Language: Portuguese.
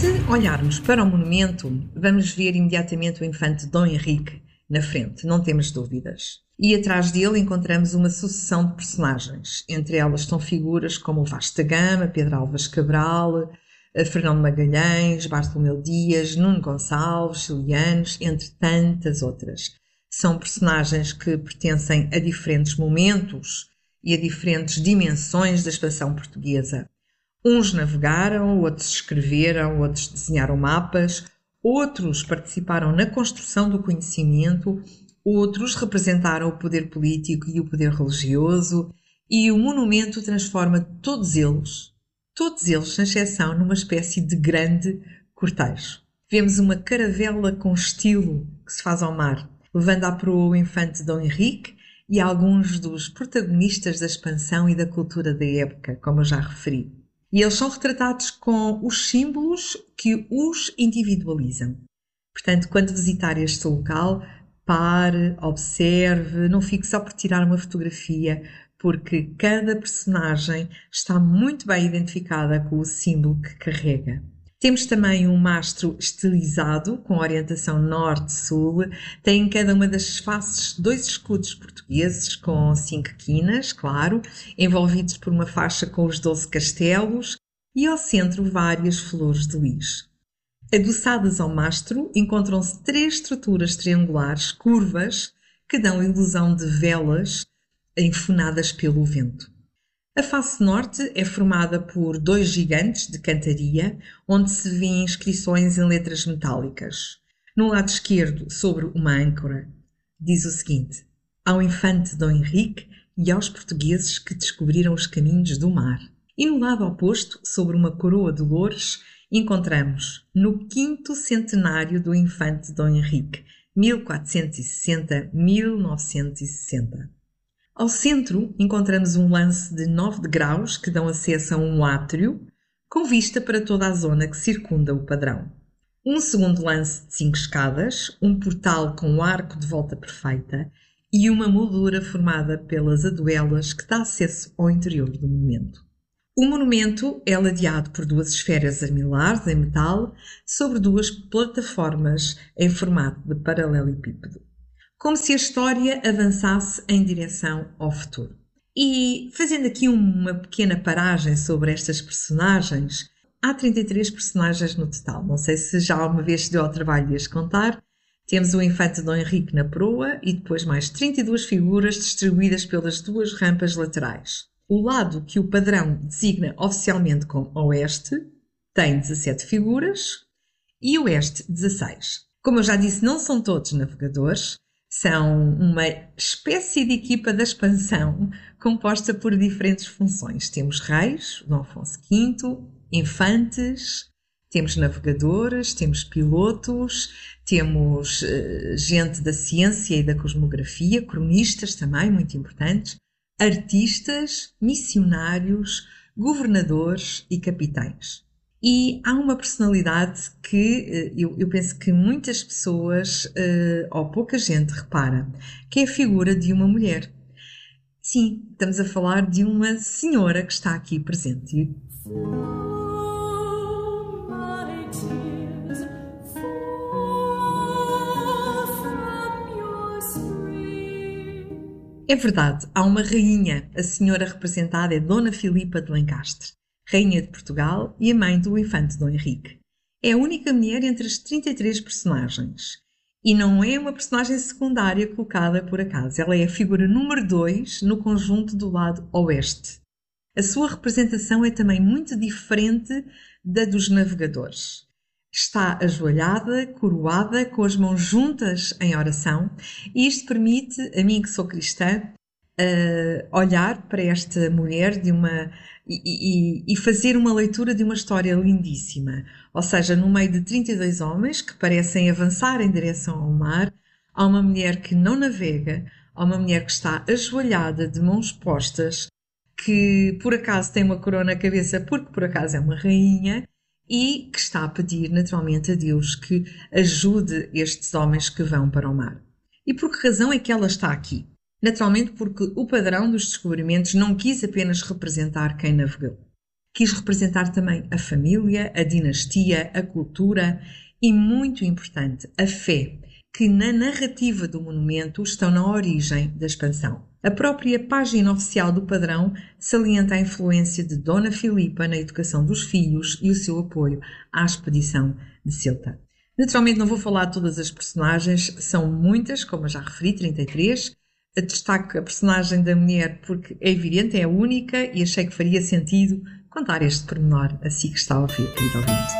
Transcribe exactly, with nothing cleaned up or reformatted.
Se olharmos para o monumento, vamos ver imediatamente o infante Dom Henrique na frente, não temos dúvidas. E atrás dele encontramos uma sucessão de personagens. Entre elas estão figuras como o Vasco da Gama, Pedro Álvares Cabral, Fernão de Magalhães, Bartolomeu Dias, Nuno Gonçalves, Julianos, entre tantas outras. São personagens que pertencem a diferentes momentos e a diferentes dimensões da expansão portuguesa. Uns navegaram, outros escreveram, outros desenharam mapas, outros participaram na construção do conhecimento, outros representaram o poder político e o poder religioso, e o monumento transforma todos eles, todos eles, sem exceção, numa espécie de grande cortejo. Vemos uma caravela com estilo que se faz ao mar, levando à proa o infante Dom Henrique e alguns dos protagonistas da expansão e da cultura da época, como eu já referi. E eles são retratados com os símbolos que os individualizam. Portanto, quando visitar este local, pare, observe, não fique só por tirar uma fotografia, porque cada personagem está muito bem identificada com o símbolo que carrega. Temos também um mastro estilizado, com orientação norte-sul. Tem em cada uma das faces dois escudos portugueses, com cinco quinas, claro, envolvidos por uma faixa com os doze castelos, e ao centro várias flores de lis. Adoçadas ao mastro, encontram-se três estruturas triangulares curvas que dão a ilusão de velas enfunadas pelo vento. A face norte é formada por dois gigantes de cantaria, onde se vêem inscrições em letras metálicas. No lado esquerdo, sobre uma âncora, diz o seguinte: ao infante Dom Henrique e aos portugueses que descobriram os caminhos do mar. E no lado oposto, sobre uma coroa de louros, encontramos no quinto centenário do infante Dom Henrique, mil quatrocentos e sessenta a mil novecentos e sessenta. Ao centro encontramos um lance de nove degraus que dão acesso a um átrio, com vista para toda a zona que circunda o padrão. Um segundo lance de cinco escadas, um portal com um arco de volta perfeita e uma moldura formada pelas aduelas que dá acesso ao interior do monumento. O monumento é ladeado por duas esferas armilares em metal sobre duas plataformas em formato de paralelepípedo, como se a história avançasse em direção ao futuro. E, fazendo aqui uma pequena paragem sobre estas personagens, há trinta e três personagens no total. Não sei se já alguma vez se deu ao trabalho de as contar. Temos o infante Dom Henrique na proa e depois mais trinta e duas figuras distribuídas pelas duas rampas laterais. O lado que o padrão designa oficialmente como oeste tem dezassete figuras e o oeste dezasseis. Como eu já disse, não são todos navegadores. São uma espécie de equipa da expansão composta por diferentes funções. Temos reis, Dom Afonso quinto, infantes, temos navegadores, temos pilotos, temos uh, gente da ciência e da cosmografia, cronistas também, muito importantes, artistas, missionários, governadores e capitães. E há uma personalidade que eu, eu penso que muitas pessoas, uh, ou pouca gente, repara, que é a figura de uma mulher. Sim, estamos a falar de uma senhora que está aqui presente. É verdade, há uma rainha. A senhora representada é Dona Filipa de Lencastre, rainha de Portugal e a mãe do infante Dom Henrique. É a única mulher entre as trinta e três personagens. E não é uma personagem secundária colocada por acaso. Ela é a figura número dois no conjunto do lado oeste. A sua representação é também muito diferente da dos navegadores. Está ajoelhada, coroada, com as mãos juntas em oração, e isto permite, a mim que sou cristã, uh, olhar para esta mulher de uma... E, e, e fazer uma leitura de uma história lindíssima. Ou seja, no meio de trinta e dois homens que parecem avançar em direção ao mar, há uma mulher que não navega, há uma mulher que está ajoelhada, de mãos postas, que por acaso tem uma coroa na cabeça porque por acaso é uma rainha, e que está a pedir naturalmente a Deus que ajude estes homens que vão para o mar. E por que razão é que ela está aqui? Naturalmente porque o padrão dos descobrimentos não quis apenas representar quem navegou. Quis representar também a família, a dinastia, a cultura e, muito importante, a fé, que na narrativa do monumento estão na origem da expansão. A própria página oficial do padrão salienta a influência de Dona Filipa na educação dos filhos e o seu apoio à expedição de Ceuta. Naturalmente não vou falar de todas as personagens, são muitas, como eu já referi, trinta e três. Destaco a personagem da mulher porque é evidente, é a única e achei que faria sentido contar este pormenor assim que está a ouvir, querido ouvinte.